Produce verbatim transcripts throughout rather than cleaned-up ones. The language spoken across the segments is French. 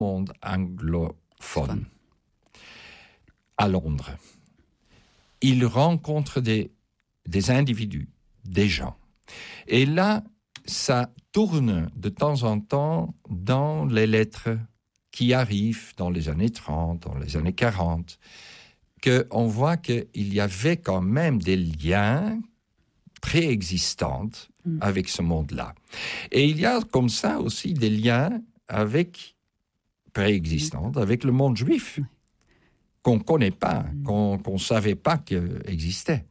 monde anglophone, à Londres. Il rencontre des, des individus, des gens. Et là, ça tourne de temps en temps dans les lettres qui arrivent dans les années trente, dans les années quarante, qu'on voit qu'il y avait quand même des liens préexistants mmh. avec ce monde-là. Et il y a comme ça aussi des liens avec, préexistants avec le monde juif, mmh. qu'on ne connaît pas, mmh. qu'on ne savait pas qu'il existait.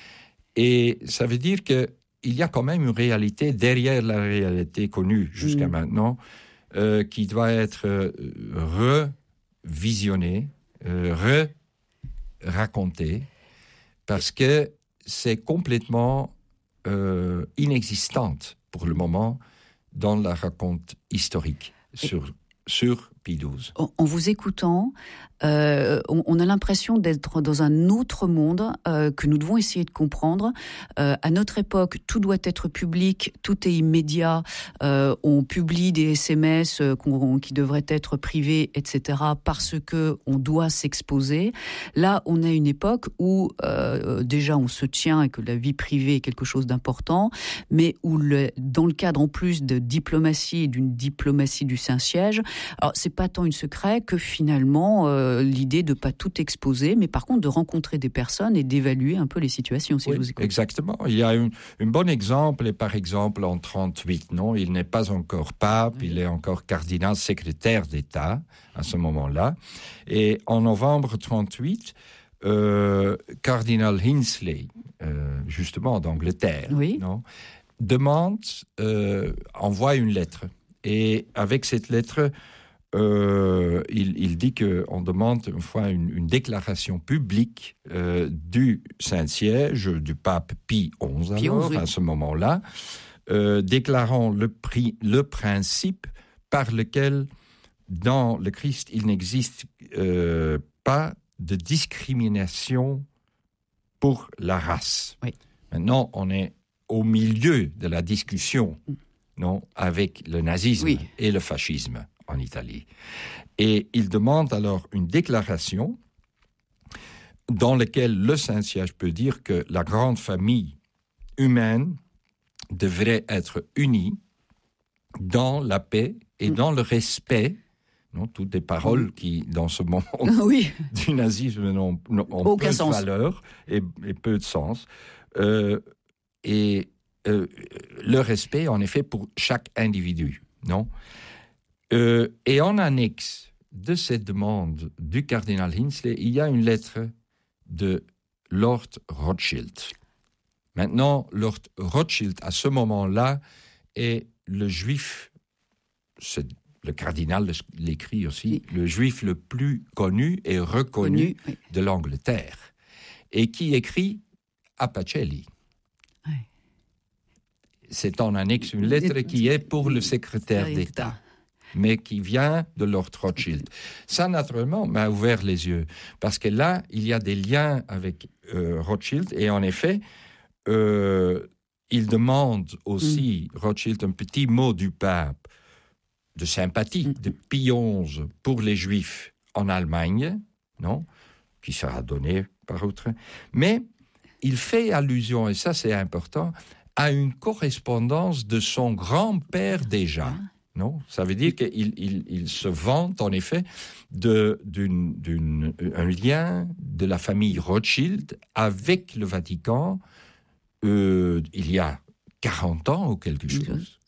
Et ça veut dire qu'il y a quand même une réalité derrière la réalité connue jusqu'à mmh. maintenant, euh, qui doit être euh, revisionnée, euh, re-racontée, parce que c'est complètement Euh, inexistante pour le moment dans la raconte historique sur, sur Pie douze. En, en vous écoutant, euh, on, on a l'impression d'être dans un autre monde euh, que nous devons essayer de comprendre. Euh, à notre époque, tout doit être public, tout est immédiat. Euh, on publie des S M S qu'on, qui devraient être privés, et cetera, parce que on doit s'exposer. Là, on a une époque où euh, déjà on se tient et que la vie privée est quelque chose d'important, mais où le, dans le cadre en plus de diplomatie et d'une diplomatie du Saint-Siège, alors c'est pas tant une secret que finalement euh, l'idée de ne pas tout exposer, mais par contre de rencontrer des personnes et d'évaluer un peu les situations, si oui, je vous écoute. Exactement. Il y a un, un bon exemple, et par exemple en trente-huit, non, il n'est pas encore pape, oui. il est encore cardinal secrétaire d'État à ce moment-là. Et en novembre trente-huit, euh, cardinal Hinsley, euh, justement d'Angleterre, oui. non, demande, euh, envoie une lettre. Et avec cette lettre, Euh, il, il dit qu'on demande une fois une, une déclaration publique euh, du Saint-Siège, du pape Pie onze, Pie alors, onze, oui. à ce moment-là, euh, déclarant le, prix, le principe par lequel, dans le Christ, il n'existe euh, pas de discrimination pour la race. Oui. Maintenant, on est au milieu de la discussion, non, avec le nazisme oui. et le fascisme en Italie. Et il demande alors une déclaration dans laquelle le Saint-Siège peut dire que la grande famille humaine devrait être unie dans la paix et mmh. dans le respect, non, toutes des paroles mmh. qui, dans ce monde oui. du nazisme, n'ont, n'ont aucun peu sens. de valeur et, et peu de sens. Euh, et euh, le respect, en effet, pour chaque individu, non ? Euh, et en annexe de cette demande du cardinal Hinsley, il y a une lettre de Lord Rothschild. Maintenant, Lord Rothschild, à ce moment-là, est le juif, c'est, le cardinal l'écrit aussi, oui. le juif le plus connu et reconnu connu, oui. de l'Angleterre, et qui écrit à Pacelli. Oui. C'est en annexe une lettre qui est pour le secrétaire d'État, mais qui vient de Lord Rothschild. Ça, naturellement, m'a ouvert les yeux, parce que là, il y a des liens avec euh, Rothschild, et en effet, euh, il demande aussi, mm. Rothschild, un petit mot du pape, de sympathie, mm. de Pie onze pour les Juifs en Allemagne, non, qui sera donné par autre. Mais il fait allusion, et ça c'est important, à une correspondance de son grand-père déjà. Ah. Non, ça veut dire qu'il il, il se vante, en effet, de, d'une, d'une, un lien de la famille Rothschild avec le Vatican euh, il y a quarante ans ou quelque chose.